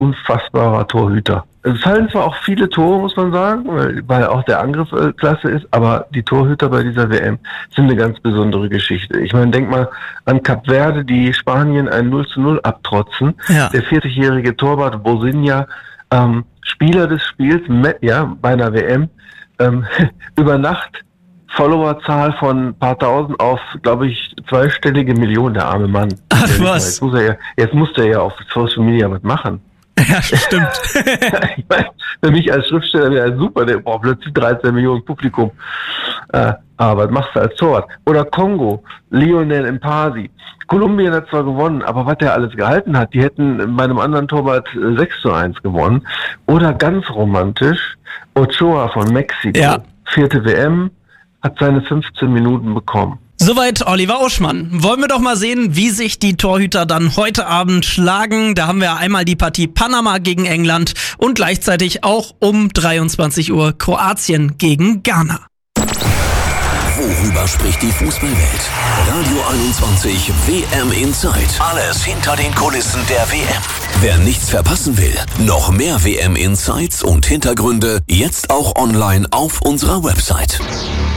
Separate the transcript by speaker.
Speaker 1: unfassbarer Torhüter. Es fallen zwar auch viele Tore, muss man sagen, weil auch der Angriff klasse ist, aber die Torhüter bei dieser WM sind eine ganz besondere Geschichte. Ich meine, denk mal an Kap Verde, die Spanien ein 0:0 abtrotzen. Ja. Der 40-jährige Torwart Bosinha, Spieler des Spiels, bei einer WM, über Nacht Followerzahl von ein paar tausend auf, glaube ich, 2-stellige Millionen, der arme Mann.
Speaker 2: Ach was.
Speaker 1: Jetzt muss er ja auf Social Media was machen.
Speaker 2: Ja, stimmt.
Speaker 1: Ich meine, für mich als Schriftsteller wäre super, der braucht plötzlich 13 Millionen Publikum. Aber was machst du als Torwart? Oder Kongo, Lionel Mpasi. Kolumbien hat zwar gewonnen, aber was der alles gehalten hat, die hätten bei einem anderen Torwart 6:1 gewonnen. Oder ganz romantisch, Ochoa von Mexiko, ja. 4. WM, hat seine 15 Minuten bekommen.
Speaker 2: Soweit Oliver Uschmann. Wollen wir doch mal sehen, wie sich die Torhüter dann heute Abend schlagen. Da haben wir einmal die Partie Panama gegen England und gleichzeitig auch um 23 Uhr Kroatien gegen Ghana.
Speaker 3: Worüber spricht die Fußballwelt? Radio 21 WM Insight. Alles hinter den Kulissen der WM. Wer nichts verpassen will, noch mehr WM Insights und Hintergründe jetzt auch online auf unserer Website.